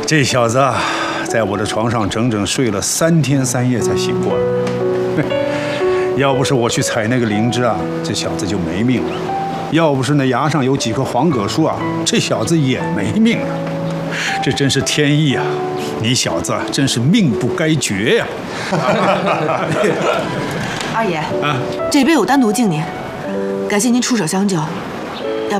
这小子啊，在我的床上整整睡了3天3夜才醒过来。要不是我去采那个灵芝啊，这小子就没命了；要不是那崖上有几棵黄葛树啊，这小子也没命了。这真是天意啊！你小子真是命不该绝呀！ 二爷，这杯我单独敬您，感谢您出手相救。